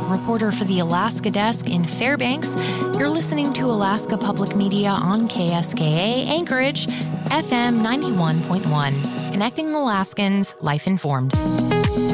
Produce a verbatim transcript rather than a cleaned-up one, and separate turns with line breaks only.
reporter for the Alaska Desk in Fairbanks. You're listening to Alaska Public Media on K S K A Anchorage, F M ninety-one point one. Connecting Alaskans, life informed.